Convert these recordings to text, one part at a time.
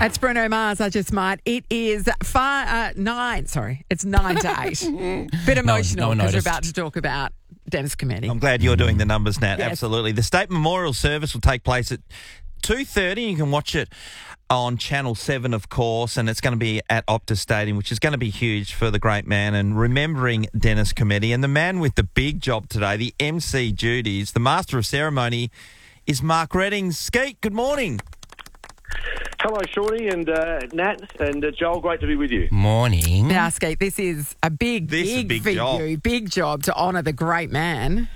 It's Bruno Mars, I Just Might. It is 9 to 8. Bit emotional because we're about to talk about Dennis Cometti. I'm glad you're doing the numbers, Nat. Yes. Absolutely. The State Memorial Service will take place at 2:30. You can watch it on Channel 7, of course, and it's going to be at Optus Stadium, which is going to be huge for the great man, and remembering Dennis Cometti. And the man with the big job today, the MC duties, the master of ceremony, is Mark Redding. Skeet, good morning. Hello, Shawnee and Nat and Joel. Great to be with you. Morning. Now, Skate, this is a big for job. you. Big job to honour the great man.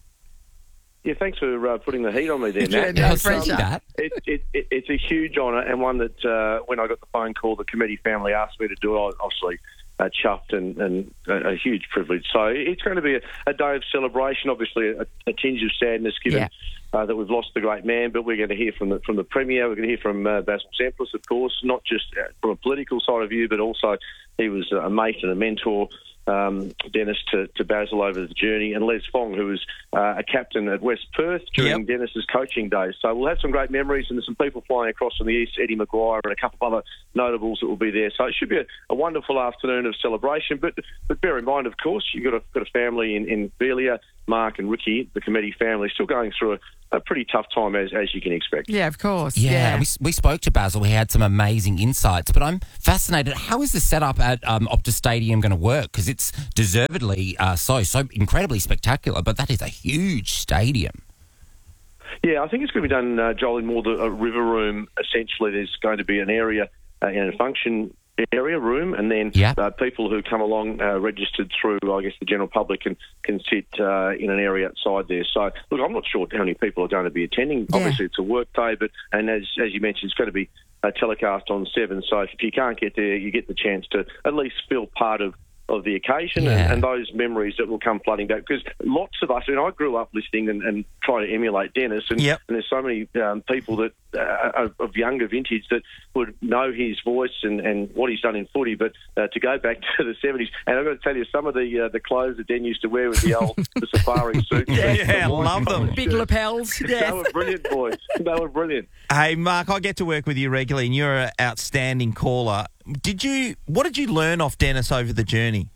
Yeah, thanks for putting the heat on me there, Nat. No I'll see pressure. that. It's a huge honour, and one that when I got the phone call, the committee family asked me to do it. I was obviously chuffed and a huge privilege. So it's going to be a day of celebration, obviously a tinge of sadness given that we've lost the great man, but we're going to hear from the Premier, we're going to hear from Basil Sampras, of course, not just from a political side of view, but also he was a mate and a mentor, Dennis, to Basil over the journey, and Les Fong, who was a captain at West Perth during Dennis's coaching days. So we'll have some great memories, and there's some people flying across from the east, Eddie Maguire and a couple of other notables that will be there. So it should be a wonderful afternoon of celebration. But bear in mind, of course, you've got a family in Belia, Mark and Ricky, the Cometti family, still going through a pretty tough time, as you can expect. Yeah, of course. Yeah, we spoke to Basil. We had some amazing insights, but I'm fascinated. How is the setup at Optus Stadium going to work? Because it's deservedly so incredibly spectacular, but that is a huge stadium. Yeah, I think it's going to be done, Joel, in more a river room. Essentially, there's going to be an area in a function area room, and then people who come along registered through, I guess, the general public can sit in an area outside there. So, look, I'm not sure how many people are going to be attending. Yeah. Obviously, it's a work day, and as you mentioned, it's going to be telecast on 7. So if you can't get there, you get the chance to at least feel part of the occasion and those memories that will come flooding back. Because lots of us, I grew up listening and trying to emulate Dennis, and there's so many people that are of younger vintage that would know his voice and what he's done in footy. But to go back to the 70s, and I've got to tell you, some of the clothes that Den used to wear with the safari suits. I love them. Big lapels. They were brilliant, boys. They were brilliant. Hey, Mark, I get to work with you regularly, and you're an outstanding caller. What did you learn off Dennis over the journey?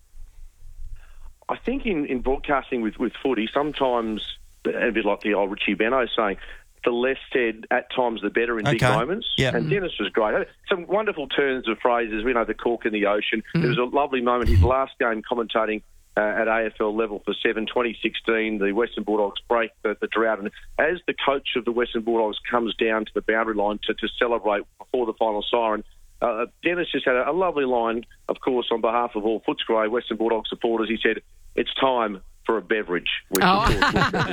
I think in broadcasting with footy, sometimes a bit like the old Richie Benno saying, the less said at times the better in big moments. Yep. And Dennis was great. Some wonderful turns of phrases. We know the cork in the ocean. There was a lovely moment. His last game commentating at AFL level for 7, 2016, the Western Bulldogs break the drought. And as the coach of the Western Bulldogs comes down to the boundary line to celebrate before the final siren, Dennis just had a lovely line, of course, on behalf of all Footscray Western Bulldogs supporters. He said, "It's time for a beverage," which of course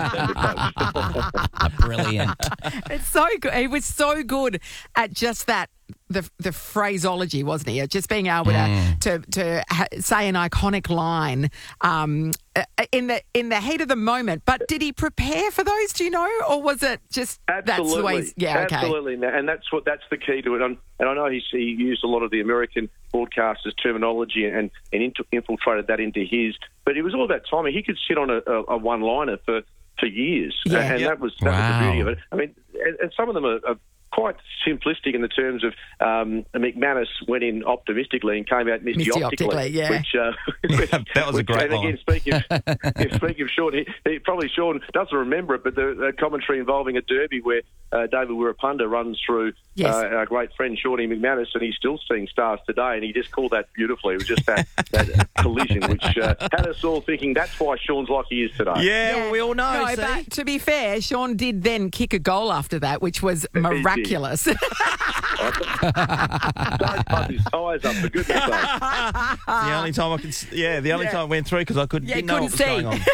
was Brilliant. It's so good. He was so good at just that, the phraseology, wasn't he? At just being able to say an iconic line in the heat of the moment. But did he prepare for those? Do you know, or was it just that's the way? Yeah, okay. Absolutely, and that's the key to it. And I know he used a lot of the American broadcasters' terminology and infiltrated that into his. But it was all about timing. He could sit on a one-liner for years, and that was the beauty of it. I mean, and some of them are quite simplistic in the terms of McManus went in optimistically and came out misty-optically. Which, that was a great line. And again, speaking of Sean, Sean doesn't remember it, but the commentary involving a derby where David Wirapunda runs through our great friend Shawnee McManus, and he's still seeing stars today, and he just called that beautifully. It was just that collision, which had us all thinking that's why Sean's like he is today. Yeah, we all know. No, but to be fair, Sean did then kick a goal after that, which was miraculous. Don't put his tyres up, for goodness sake. The only time I could, the only time I went through because I didn't know what was going on.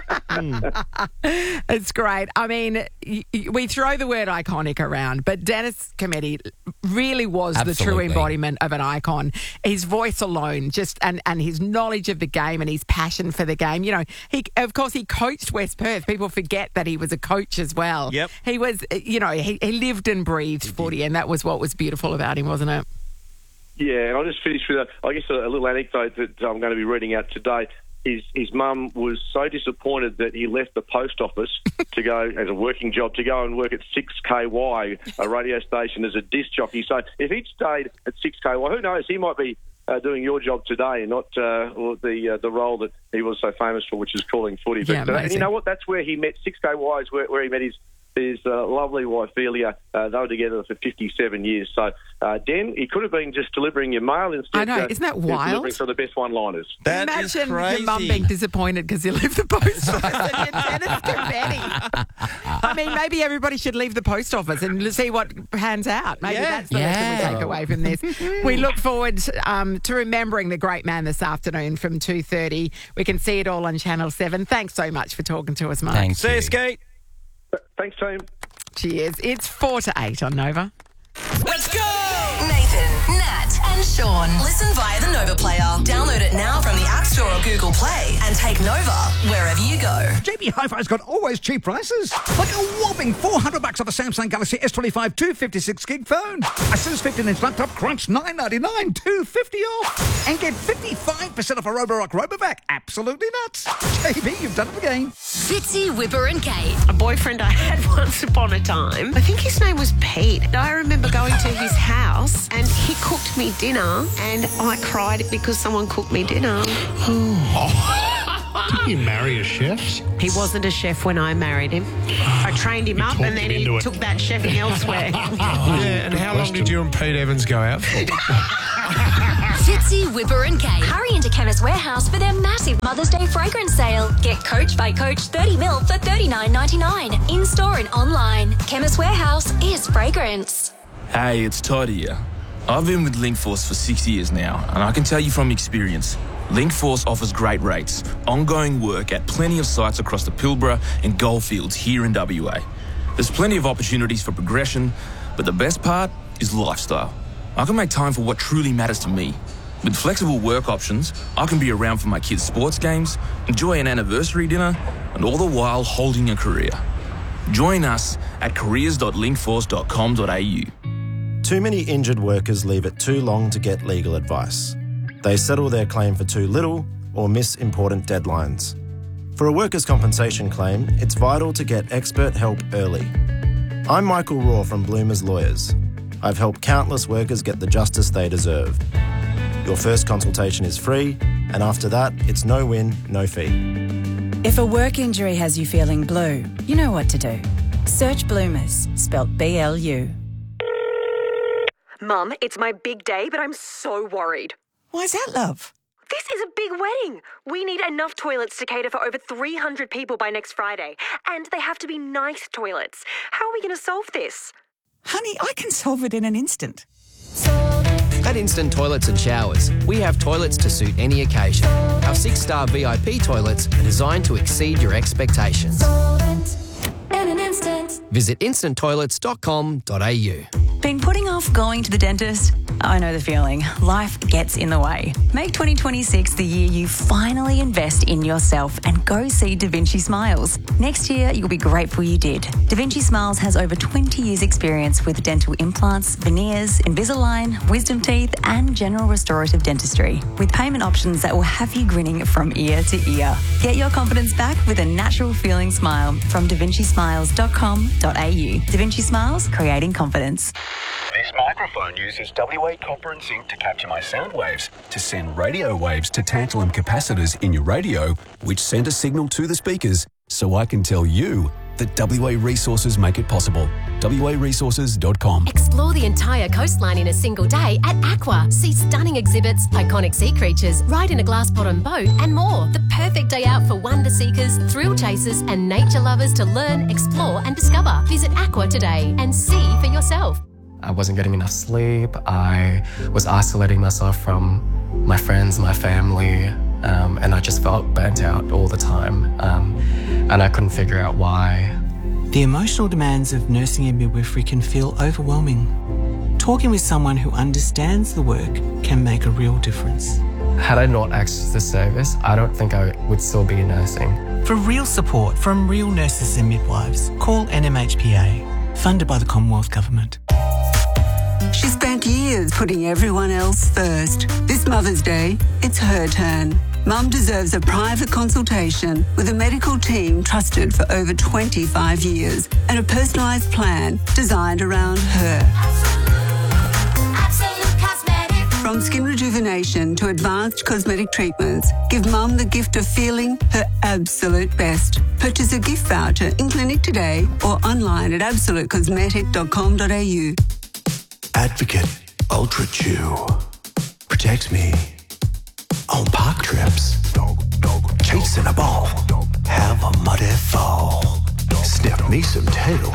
It's great. I mean, we throw the word iconic around, but Dennis Cometti really was the true embodiment of an icon. His voice alone, and his knowledge of the game and his passion for the game. You know, he coached West Perth. People forget that he was a coach as well. Yep. He was, he lived and breathed footy, and that was what was beautiful about him, wasn't it? Yeah, and I'll just finish with a little anecdote that I'm going to be reading out today. his mum was so disappointed that he left the post office to go, as a working job, to go and work at 6KY, a radio station, as a disc jockey. So if he'd stayed at 6KY, who knows, he might be doing your job today and not the role that he was so famous for, which is calling footy. Yeah, but and you know what? That's where he met 6KY, is where he met his lovely wife, Elia. They were together for 57 years. So, Den, he could have been just delivering your mail instead. I know, isn't that wild? Delivering some of the best one-liners. That is Imagine crazy. your mum being disappointed because you left the post office and your Dennis Cometti. I mean, maybe everybody should leave the post office and see what pans out. Maybe that's the lesson we take away from this. We look forward to remembering the great man this afternoon from 2:30. We can see it all on Channel 7. Thanks so much for talking to us, Mike. Thanks. See you, Skeet. Thanks, team. Cheers. It's 4 to 8 on Nova. Let's go! Nathan, Nat and Sean. Listen via the Nova Player. Download it now from the App Store or Google Play and take Nova wherever you go. JB Hi-Fi's got always cheap prices. Like a whopping $400 off a Samsung Galaxy S25 256 gig phone. Asus 15-inch laptop Crunch $999, $250 off. And get 55% off a Roborock Robovac. Absolutely nuts. JB, you've done it again. Fitzy, Whipper and Kate. A boyfriend I had once upon a time, I think his name was Pete. I remember going to his house and he cooked me dinner and I cried because someone cooked me dinner. Did you marry a chef? He wasn't a chef when I married him. I trained him up and then he took that chefing elsewhere. Yeah, and how long did you and Pete Evans go out for? Fitzy, Whipper and Kate. Hurry into Chemist Warehouse for their massive Mother's Day fragrance sale. Get Coach by Coach 30ml for $39.99. In-store and online. Chemist Warehouse is fragrance. Hey, it's Todd here. I've been with Linkforce for 6 years now, and I can tell you from experience, Linkforce offers great rates, ongoing work at plenty of sites across the Pilbara and Goldfields here in WA. There's plenty of opportunities for progression, but the best part is lifestyle. I can make time for what truly matters to me. With flexible work options, I can be around for my kids' sports games, enjoy an anniversary dinner, and all the while holding a career. Join us at careers.linkforce.com.au. Too many injured workers leave it too long to get legal advice. They settle their claim for too little or miss important deadlines. For a workers' compensation claim, it's vital to get expert help early. I'm Michael Raw from Bloomers Lawyers. I've helped countless workers get the justice they deserve. Your first consultation is free, and after that, it's no win, no fee. If a work injury has you feeling blue, you know what to do. Search Bloomers, spelt BLU. Mum, it's my big day, but I'm so worried. Why's that, love? This is a big wedding. We need enough toilets to cater for over 300 people by next Friday. And they have to be nice toilets. How are we going to solve this? Honey, I can solve it in an instant. At Instant Toilets and Showers, we have toilets to suit any occasion. Our 6-star VIP toilets are designed to exceed your expectations. Visit instanttoilets.com.au. Been putting off going to the dentist? I know the feeling. Life gets in the way. Make 2026 the year you finally invest in yourself and go see Da Vinci Smiles. Next year, you'll be grateful you did. Da Vinci Smiles has over 20 years' experience with dental implants, veneers, Invisalign, wisdom teeth, and general restorative dentistry, with payment options that will have you grinning from ear to ear. Get your confidence back with a natural feeling smile from davincismiles.com.au. Da Vinci Smiles, creating confidence. This microphone uses WA copper and zinc to capture my sound waves to send radio waves to tantalum capacitors in your radio, which send a signal to the speakers so I can tell you that WA Resources make it possible. WAResources.com. Explore the entire coastline in a single day at Aqua. See stunning exhibits, iconic sea creatures, ride in a glass-bottom boat, and more. The perfect day out for wonder seekers, thrill chasers, and nature lovers to learn, explore, and discover. Visit Aqua today and see for yourself. I wasn't getting enough sleep. I was isolating myself from my friends, my family, and I just felt burnt out all the time. And I couldn't figure out why. The emotional demands of nursing and midwifery can feel overwhelming. Talking with someone who understands the work can make a real difference. Had I not accessed this service, I don't think I would still be nursing. For real support from real nurses and midwives, call NMHPA, funded by the Commonwealth Government. She spent years putting everyone else first. This Mother's Day, it's her turn. Mum deserves a private consultation with a medical team trusted for over 25 years and a personalised plan designed around her. From skin rejuvenation to advanced cosmetic treatments, give Mum the gift of feeling her absolute best. Purchase a gift voucher in clinic today or online at absolutecosmetic.com.au. Advocate Ultra Chew protects me on park trips. Chasing a ball, have a muddy fall. Sniff me some tail.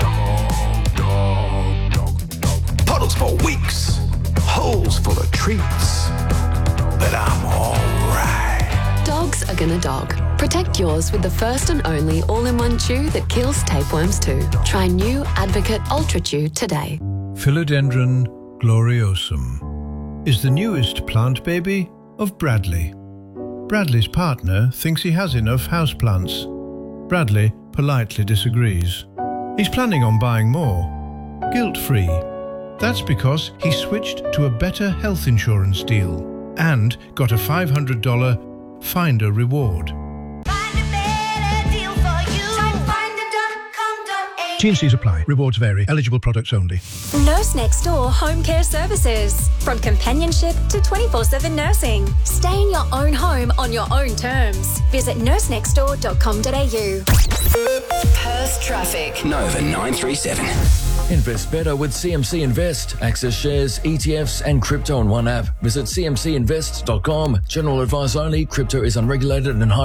Puddles for weeks, holes full of treats. But I'm alright. Dogs are gonna dog. Protect yours with the first and only all-in-one chew that kills tapeworms too. Try new Advocate Ultra Chew today. Philodendron gloriosum is the newest plant baby of Bradley. Bradley's partner thinks he has enough houseplants. Bradley politely disagrees. He's planning on buying more, guilt-free. That's because he switched to a better health insurance deal and got a $500 Finder reward. T&Cs apply. Rewards vary. Eligible products only. Nurse Next Door Home Care Services. From companionship to 24/7 nursing. Stay in your own home on your own terms. Visit nursenextdoor.com.au. Perth traffic. Nova 937. Invest better with CMC Invest. Access shares, ETFs and crypto in one app. Visit cmcinvest.com. General advice only. Crypto is unregulated and high